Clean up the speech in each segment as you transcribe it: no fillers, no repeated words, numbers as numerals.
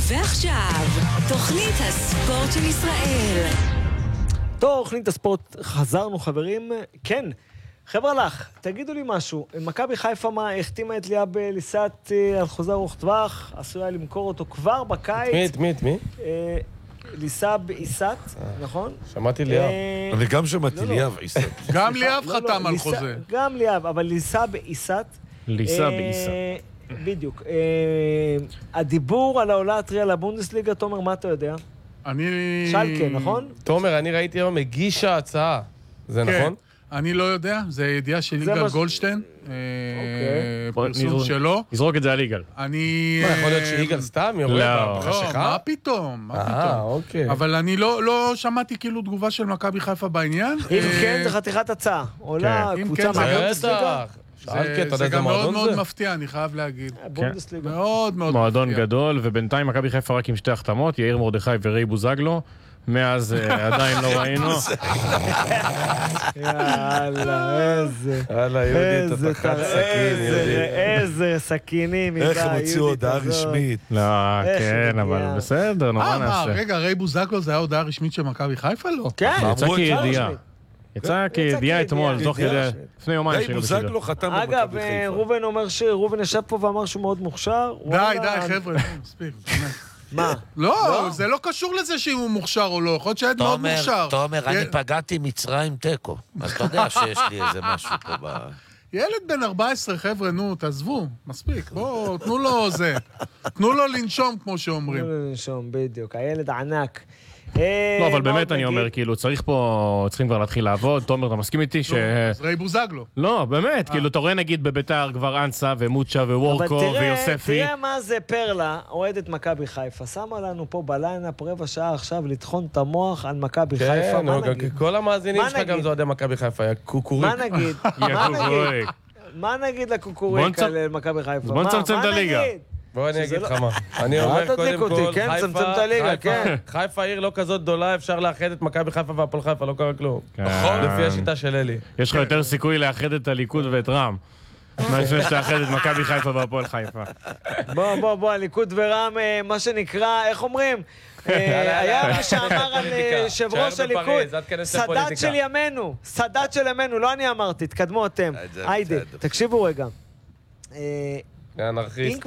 ועכשיו, תוכנית הספורט של ישראל. תוכנית הספורט, חזרנו חברים. כן, חבר'ה לך, תגידו לי משהו. מכבי חיפה החתימה את ליאב ליסת על חוזה ארוך טווח, עשויה למכור אותו כבר בקיץ. מי? ליסב איסת, נכון? שמעתי ליאב. אני גם שמעתי ליאב איסת. גם ליאב חתם על חוזה. גם ליאב, אבל ליסב איסת. ליסב איסת. בדיוק. הדיבור על העולה הטריה לבונדסליגה, תומר, מה אתה יודע? שלקה, נכון? תומר, אני ראיתי היום הגישה הצעה. זה נכון? אני לא יודע, זה ידיעה של יגאל גולדשטיין, פרסום שלו. נזרוק את זה על יגאל. יכול להיות שיגאל סתם יורה בחשיכה? מה פתאום? אוקיי. אבל אני לא שמעתי כאילו תגובה של מכבי חיפה בעניין. אם כן, זה חתיכת הצעה. עולה קבוצה מהבונדסליגה. זה גם מאוד מאוד מפתיע, אני חייב להגיד. בונדסליגה. מאוד מאוד מפתיע. מועדון גדול, ובינתיים מכבי חיפה רק עם שתי החתמות, יאיר מרדכי וריי בוזגלו. מאז עדיין לא ראינו. יאללה, איזה איזה סכינים. איך הם הוציאו הודעה רשמית? לא, כן, אבל בסדר, נורא נעשה. רגע, ריי בוזגלו זה היה הודעה רשמית של מכבי חיפה? לא. כן, יצא כידיעה. יצא כידיעה אתמול, תוך כדי, לפני יומיים. ריי בוזגלו חתם במכבי חיפה. אגב, רובן ישב פה ואמר שהוא מאוד מוכשר. די, חבר'ה, מספיק. מה? לא, זה לא קשור לזה שהוא מוכשר או לא, יכול להיות שהעד מאוד מוכשר. תומר, אני פגעתי מצרים טקו, אז אתה יודע שיש לי איזה משהו פה ב... ילד בן 14, חבר'ה, נו, תעזבו, מספיק, בואו, תנו לו זה, תנו לו לנשום, כמו שאומרים. תנו לו לנשום, בדיוק, הילד הענק. לא, אבל באמת אני אומר, כאילו, צריכים כבר להתחיל לעבוד, תומר, אתה מסכים איתי ש... אז ריי בוזגלו. לא, באמת, כאילו, אתה רואה נגיד בביתר כבר אנסה ומוצ'ה ווורקו ויוספי. אבל תראה מה זה פרלה, אוהדת מכבי חיפה. שמה לנו פה בליינאפ רבע שעה עכשיו לטחון את המוח על מכבי חיפה, מה נגיד? כל המאזינים שלך גם זה אוהדי מכבי חיפה, יא קוקוריק. מה נגיד? מה נגיד לקוקוריק על מכבי חיפה? בוא נצמצם את הליגה. בוא אני אגיד לך מה. אני אומר קודם כל, חיפה עיר לא כזאת גדולה, אפשר לאחד את מכבי חיפה והפועל חיפה, לא קרה כלום. נכון. לפי השיטה של אלי. יש לך יותר סיכוי לאחד את הליכוד ואת רם. מה לפני שתאחד את מכבי חיפה והפועל חיפה. בוא, הליכוד ורם, מה שנקרא, איך אומרים? היה מה שאמר על יושב ראש הליכוד, סדאת של ימינו, לא אני אמרתי, תקדמו אתם. היידה, תקשיבו רגע. אם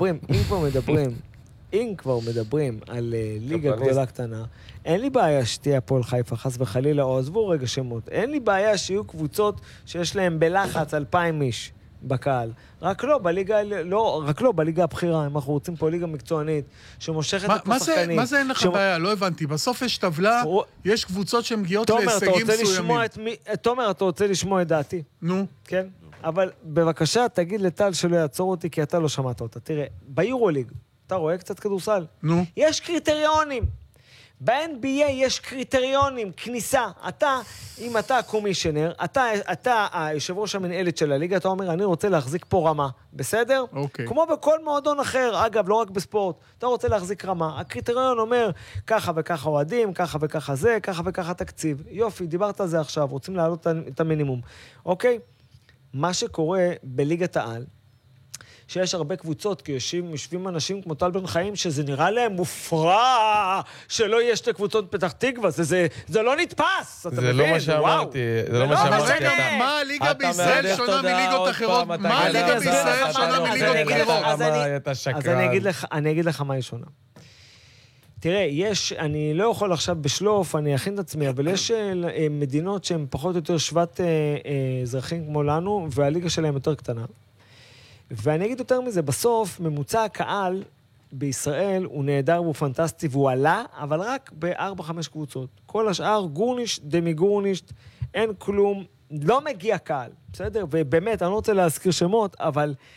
כבר מדברים על ליגה גדולה קטנה, אין לי בעיה שתהיה הפועל חיפה, חס וחלילה, או עזבו רגע שמות. אין לי בעיה שיהיו קבוצות שיש להם בלחץ 2,000 איש בקהל. רק לא בליגה הבחירה, אם אנחנו רוצים פה ליגה מקצוענית, שמושכת את השחקנים. מה זה אין לך בעיה? לא הבנתי. בסוף יש טבלה, יש קבוצות שמגיעות להישגים מסוימים. תומר, אתה רוצה לשמוע את דעתי? נו. כן? אבל בבקשה, תגיד לטל שלא יעצור אותי, כי אתה לא שמעת אותה. תראה, ביורוליג, אתה רואה קצת כדורסל? נו. יש קריטריונים. ב-NBA יש קריטריונים, כניסה. אם אתה קומישיונר, אתה היושב ראש המנהלת של הליגה, אתה אומר, אני רוצה להחזיק פה רמה. בסדר? אוקיי. כמו בכל מועדון אחר, אגב, לא רק בספורט. אתה רוצה להחזיק רמה. הקריטריון אומר, ככה וככה אוהדים, ככה וככה זה, ככה וככה תקציב. יופי, דיברת על זה עכשיו, רוצים להעלות את המינימום. אוקיי? מה שקורה בליגת העל, שיש הרבה קבוצות, כי יושבים אנשים כמו טל בן חיים, שזה נראה להם מופרע, שלא יהיה שתי קבוצות פתח תקווה, זה לא נתפס, אתה מבין? זה לא מה שאמרתי, זה לא מה שאמרתי. מה הליגה בישראל שונה מליגות אחרות? מה הליגה בישראל שונה מליגות אחרות? אז אני אגיד לך מה היא שונה. תראה, אני לא יכול עכשיו בשלוף, אני אכין את עצמי, אבל יש מדינות שהן פחות או יותר שוות אזרחים כמו לנו, והליגה שלהם יותר קטנה. ואני אגיד יותר מזה, בסוף ממוצע הקהל בישראל הוא נהדר והוא פנטסטי, והוא עלה, אבל רק ב4-5 קבוצות. כל השאר גורנישט, דמי גורנישט, אין כלום, לא מגיע קהל, בסדר? ובאמת, אני לא רוצה להזכיר שמות, אבל